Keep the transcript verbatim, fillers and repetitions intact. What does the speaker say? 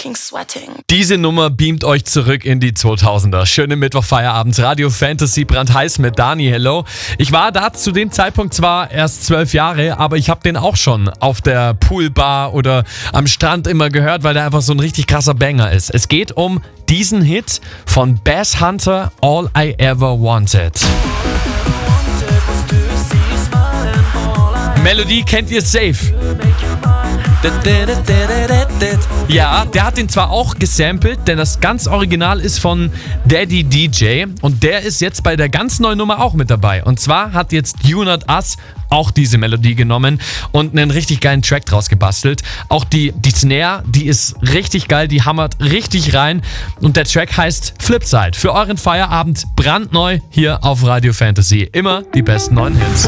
fucking sweating. Diese Nummer beamt euch zurück in die zweitausender. Schöne Mittwochfeierabend, Radio Fantasy brandheiß mit Dani, hello. Ich war da zu dem Zeitpunkt zwar erst zwölf Jahre, aber ich habe den auch schon auf der Poolbar oder am Strand immer gehört, weil der einfach so ein richtig krasser Banger ist. Es geht um diesen Hit von Bass Hunter, All I Ever Wanted. Melodie kennt ihr safe. Ja, der hat den zwar auch gesampelt, denn das ganz Original ist von Daddy D J und der ist jetzt bei der ganz neuen Nummer auch mit dabei. Und zwar hat jetzt You Not Us auch diese Melodie genommen und einen richtig geilen Track draus gebastelt. Auch die, die Snare, die ist richtig geil, die hammert richtig rein und der Track heißt Flipside. Für euren Feierabend brandneu hier auf Radio Fantasy. Immer die besten neuen Hits.